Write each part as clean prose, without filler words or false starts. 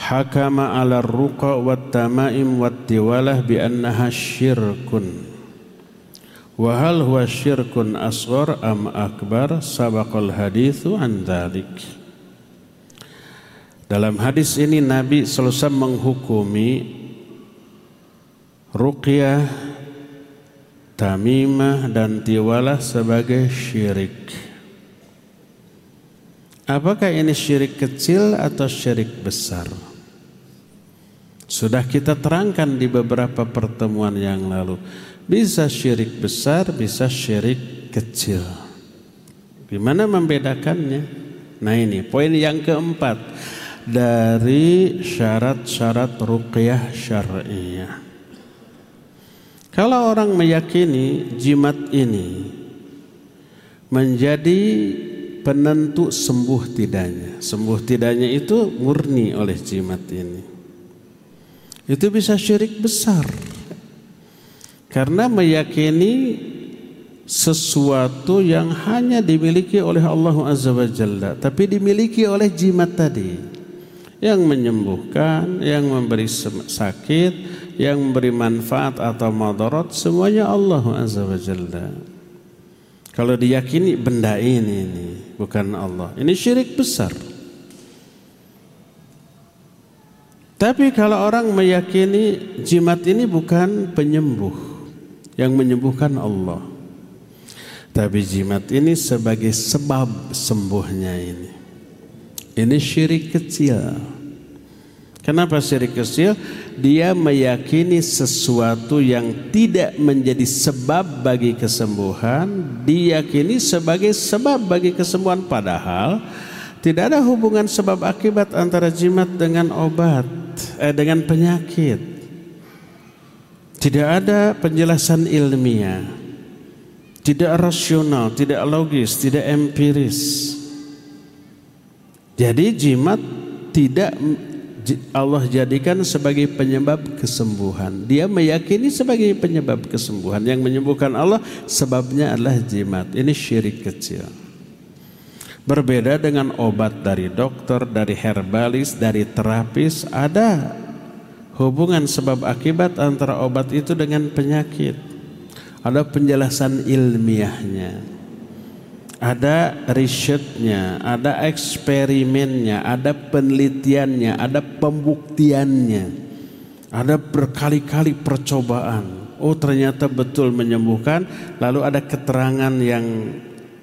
hakama 'ala ar-ruqa wat tamaim wat tiwalah bi annaha syirkun. Wa hal huwa syirkun asghar am akbar? Sabaqal haditsu an dzalik. Dalam hadis ini Nabi sallallahu alaihi wasallam menghukumi ruqyah, tamimah dan tiwalah sebagai syirik. Apakah ini syirik kecil atau syirik besar? Sudah kita terangkan di beberapa pertemuan yang lalu. Bisa syirik besar, bisa syirik kecil. Gimana membedakannya? Nah ini poin yang keempat dari syarat-syarat ruqyah syar'iyah. Kalau orang meyakini jimat ini menjadi penentu sembuh tidaknya, sembuh tidaknya itu murni oleh jimat ini, itu bisa syirik besar. Karena meyakini sesuatu yang hanya dimiliki oleh Allah Azza wa Jalla, tapi dimiliki oleh jimat tadi, yang menyembuhkan, yang memberi sakit, yang memberi manfaat atau madarat, semuanya Allah Azza wa Jalla. Kalau diyakini benda ini bukan Allah, ini syirik besar. Tapi kalau orang meyakini jimat ini bukan penyembuh, yang menyembuhkan Allah, tapi jimat ini sebagai sebab sembuhnya ini syirik kecil. Kenapa syirik kecil? Dia meyakini sesuatu yang tidak menjadi sebab bagi kesembuhan, diyakini sebagai sebab bagi kesembuhan, padahal tidak ada hubungan sebab akibat antara jimat dengan obat, dengan penyakit. Tidak ada penjelasan ilmiah, tidak rasional, tidak logis, tidak empiris. Jadi jimat tidak Allah jadikan sebagai penyebab kesembuhan. Dia meyakini sebagai penyebab kesembuhan. Yang menyembuhkan Allah sebabnya adalah jimat. Ini syirik kecil. Berbeda dengan obat dari dokter, dari herbalis, dari terapis. Ada hubungan sebab akibat antara obat itu dengan penyakit. Ada penjelasan ilmiahnya, ada risetnya, ada eksperimennya, ada penelitiannya, ada pembuktiannya, ada berkali-kali percobaan. Oh ternyata betul menyembuhkan. Lalu ada keterangan yang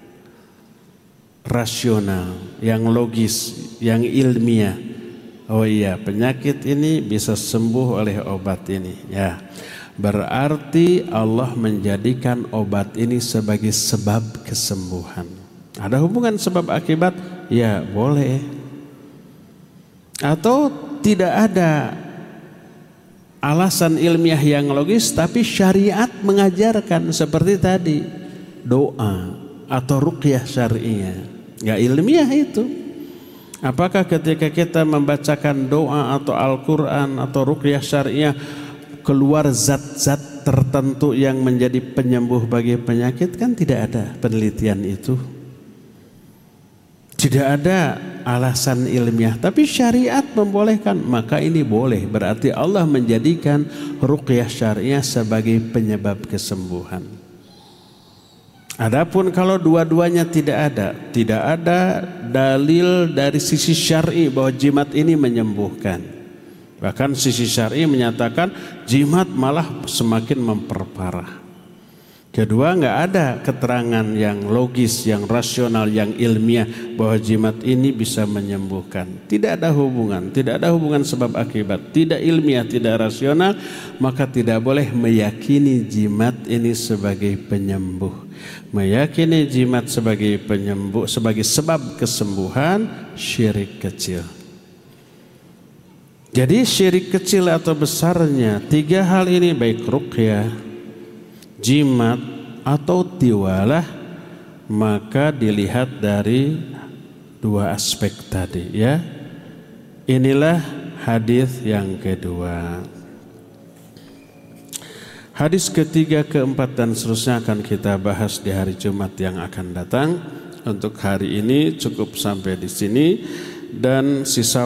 rasional, yang logis, yang ilmiah. Oh iya, penyakit ini bisa sembuh oleh obat ini. Ya, berarti Allah menjadikan obat ini sebagai sebab kesembuhan. Ada hubungan sebab akibat? Ya, boleh. Atau tidak ada alasan ilmiah yang logis, tapi syariat mengajarkan seperti tadi, doa atau ruqyah syar'iyah. Enggak ilmiah itu. Apakah ketika kita membacakan doa atau Al-Quran atau ruqyah syariah keluar zat-zat tertentu yang menjadi penyembuh bagi penyakit? Kan tidak ada penelitian itu. Tidak ada alasan ilmiah, tapi syariat membolehkan, maka ini boleh. Berarti Allah menjadikan ruqyah syariah sebagai penyebab kesembuhan. Adapun kalau dua-duanya tidak ada dalil dari sisi syar'i bahwa jimat ini menyembuhkan. Bahkan sisi syar'i menyatakan jimat malah semakin memperparah. Kedua, enggak ada keterangan yang logis, yang rasional, yang ilmiah bahwa jimat ini bisa menyembuhkan. Tidak ada hubungan sebab akibat, tidak ilmiah, tidak rasional, maka tidak boleh meyakini jimat ini sebagai penyembuh. Meyakini jimat sebagai penyembuh, sebagai sebab kesembuhan, syirik kecil. Jadi syirik kecil atau besarnya, tiga hal ini, baik ruqyah, jimat atau tiwalah, maka dilihat dari dua aspek tadi, ya. Inilah hadis yang kedua. Hadis ketiga, keempat dan seterusnya akan kita bahas di hari Jumat yang akan datang. Untuk hari ini cukup sampai di sini, dan sisa